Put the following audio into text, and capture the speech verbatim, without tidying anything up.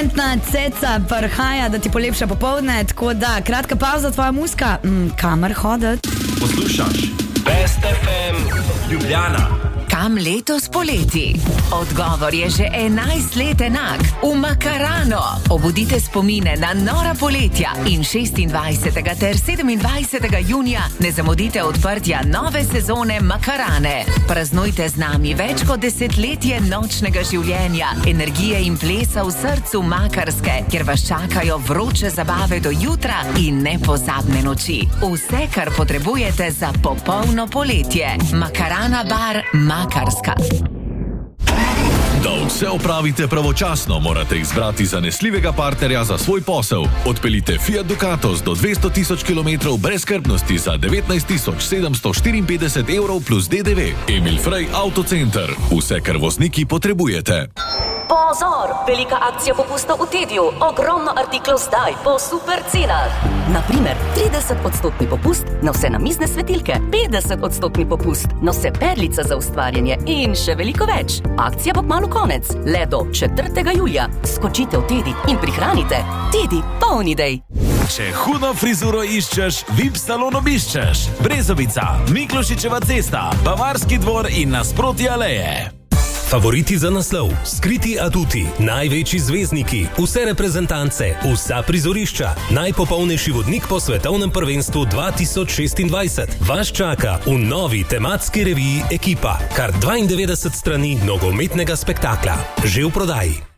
Decadentna ceca prihaja, da ti polepša popoldne, tako da kratka pauza, tvoja muzika, mm, kamor hoditi? Poslušaš Best ef em Ljubljana. Kam letos poleti? Odgovor je že enajst let enak. V Makarano. Obudite spomine na nora poletja in šestindvajsetega ter sedemindvajsetega junija ne zamudite odprtja nove sezone Makarane. Praznujte z nami več kot desetletje nočnega življenja, energije in plesa v srcu Makarske, kjer vas čakajo vroče zabave do jutra in nepozabne noči. Vse, kar potrebujete za popolno poletje. Makarana bar Makarska. Karska. Da vse opravite pravočasno, morate izbrati zanesljivega partnerja za svoj posel. Odpeljite Fiat Ducato z do dvesto tisoč kilometrov brezskrbnosti za devetnajst tisoč sedemsto štiriinpetdeset evrov plus D D V. Emil Frey Autocenter. Vse, kar vozniki potrebujete. Pozor! Velika akcija popusta v Tediju. Ogromno artiklov zdaj po super cenah. Naprimer, trideset odstotni popust na vse namizne svetilke, petdeset odstotni popust na vse perlice za ustvarjanje in še veliko več. Akcija bo kmalu konec, le do četrtega julija. Skočite v Tedi in prihranite. Tedi, poln idej. Če hudo frizuro iščeš, V I P salon obiščeš. Brezovica, Miklošičeva cesta, Bavarski dvor in nasproti aleje. Favoriti za naslov, skriti aduti, največji zvezdniki, vse reprezentance, vsa prizorišča, najpopolnejši vodnik po svetovnem prvenstvu dva tisoč šestindvajset. Vas čaka v novi tematski reviji Ekipa, kar dvaindevetdeset strani nogometnega spektakla. Že v prodaji.